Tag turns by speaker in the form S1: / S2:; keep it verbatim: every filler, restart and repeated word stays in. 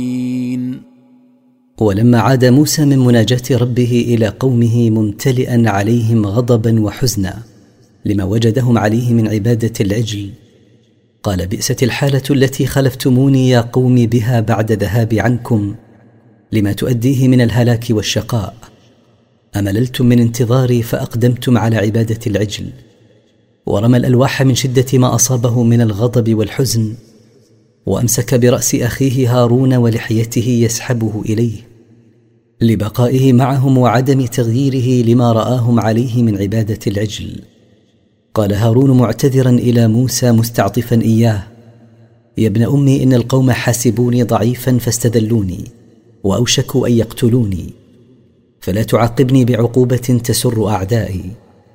S1: ولما عاد موسى من مناجاة ربه إلى قومه ممتلئا عليهم غضبا وحزنا لما وجدهم عليه من عبادة العجل، قال: بئست الحالة التي خلفتموني يا قوم بها بعد ذهابي عنكم لما تؤديه من الهلاك والشقاء. أمللتم من انتظاري فأقدمتم على عبادة العجل. ورمى الألواح من شدة ما أصابه من الغضب والحزن، وأمسك برأس أخيه هارون ولحيته يسحبه إليه لبقائه معهم وعدم تغييره لما رآهم عليه من عبادة العجل. قال هارون معتذرا إلى موسى مستعطفا إياه: يا ابن أمي، إن القوم حاسبوني ضعيفا فاستذلوني وأوشكوا أن يقتلوني، فلا تعاقبني بعقوبة تسر أعدائي.